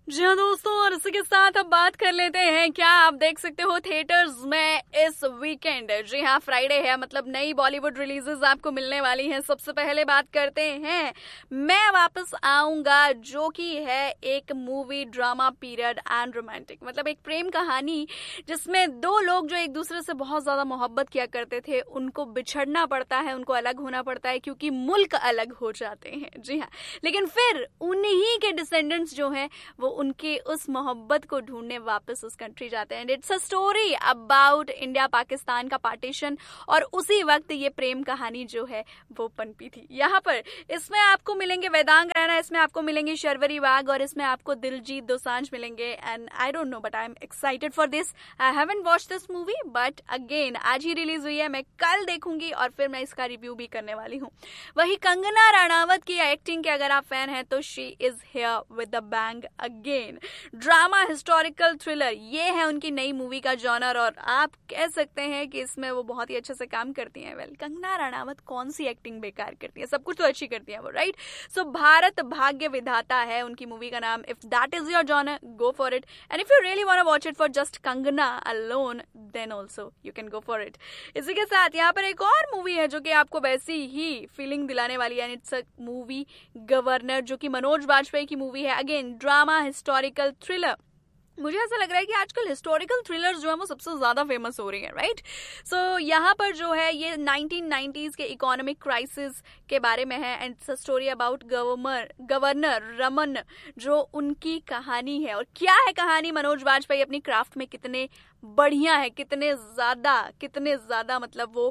जी हाँ दोस्तों, और इसी के साथ अब बात कर लेते हैं। क्या आप देख सकते हो थिएटर्स में इस वीकेंड? जी हाँ, फ्राइडे है, मतलब नई बॉलीवुड रिलीजेस आपको मिलने वाली हैं। सबसे पहले बात करते हैं मैं वापस आऊंगा, जो कि है एक movie drama period and romantic, मतलब एक प्रेम कहानी जिसमें दो लोग जो एक दूसरे से बहुत ज्यादा मोहब्बत किया करते थे, उनको बिछड़ना पड़ता है, उनको अलग होना पड़ता है क्योंकि मुल्क अलग हो जाते हैं। जी हाँ, लेकिन फिर उन्हीं के डिसेंडेंट्स जो हैं वो उनके उस मोहब्बत को ढूंढने वापस उस कंट्री जाते हैं। It's a story about India Pakistan का पार्टीशन, और उसी वक्त ये प्रेम कहानी जो है वो पनपी थी। यहाँ पर इसमें आपको मिलेंगे वेदांग रैना, इसमें आपको मिलेंगे शर्वरी वाघ, और इसमें आपको दिलजीत दोसांझ मिलेंगे। And I don't know, but I am excited for this. I haven't watched this movie, but again आज ही रिलीज हुई है, मैं कल देखूंगी और फिर मैं इसका रिव्यू भी करने वाली हूँ। वही कंगना रनावत की एक्टिंग के अगर आप फैन हैं तो she is here with the bang again. Drama historical thriller, ये है उनकी नई मूवी का जॉनर, और आप कह सकते हैं कि इसमें वो बहुत ही अच्छे से काम करती हैं। वेल, कंगना रनावत कौन सी एक्टिंग बेकार करती है, सब कुछ तो अच्छी करती है वो, राइट? सो भारत भाग्य विधाता है उनकी मूवी का नाम। If that is your genre, go for it, and if you really want to watch it for just Kangana alone, then also you can go for it. इसी के साथ यहाँ पर एक और मूवी है जो कि आपको वैसी ही फीलिंग दिलाने वाली है। इट्स अ मूवी गवर्नर, जो कि मनोज बाजपेयी की मूवी है। Again drama historical thriller. मुझे ऐसा लग रहा है कि आजकल हिस्टोरिकल थ्रिलर्स जो है वो सबसे ज्यादा फेमस हो रही हैं, राइट? सो यहाँ पर जो है ये 1990s के इकोनॉमिक क्राइसिस के बारे में है, and it's a story about governor Raman, जो उनकी कहानी है। और क्या है कहानी? मनोज बाजपेयी अपनी क्राफ्ट में कितने बढ़िया है, कितने ज्यादा मतलब वो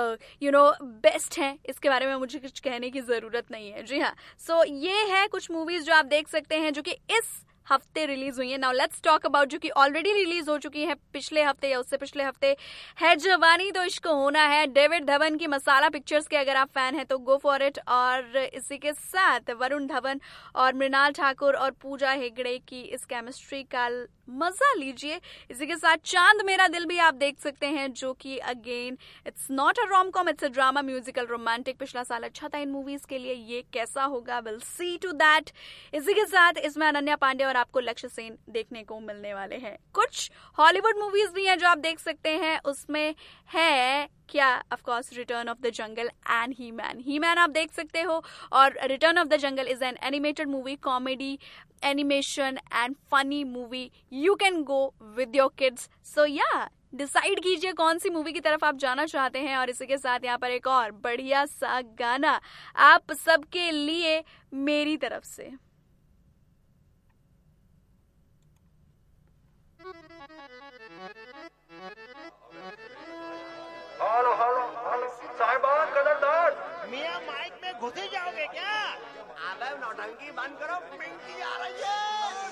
बेस्ट हैं, इसके बारे में मुझे कुछ कहने की जरूरत नहीं है। जी हाँ, सो ये है कुछ मूवीज जो आप देख सकते हैं जो कि इस हफ्ते रिलीज हुई है। नाउ लेट्स टॉक अबाउट जो कि ऑलरेडी रिलीज हो चुकी है पिछले हफ्ते या उससे पिछले हफ्ते। है जवानी तो इश्क होना है, डेविड धवन की मसाला पिक्चर्स के अगर आप फैन हैं तो गो फॉर इट। और इसी के साथ वरुण धवन और मृणाल ठाकुर और पूजा हेगड़े की इस केमिस्ट्री का मजा लीजिए। इसी के साथ चांद मेरा दिल भी आप देख सकते हैं, जो कि again it's not a rom com, it's a drama musical romantic. पिछला साल अच्छा था इन मूवीज के लिए, ये कैसा होगा, विल सी टू दैट। इसी के साथ इसमें अनन्या पांडे और आपको लक्ष्य सेन देखने को मिलने वाले हैं। कुछ हॉलीवुड मूवीज भी हैं जो आप देख सकते हैं, उसमें है क्या, of course return of the jungle and he man आप देख सकते हो। और return of the jungle is an animated movie, comedy animation and funny movie. You can go with your kids. सो या, डिसाइड कीजिए कौन सी मूवी की तरफ आप जाना चाहते हैं। और इसी के साथ यहाँ पर एक और बढ़िया सा गाना आप सबके लिए मेरी तरफ से। हेलो हेलो हेलो साहिबान कदरदान। मियां माइक में घुसे जाओगे क्या? अबे नौटंकी बंद करो, पिंकी आ रही है।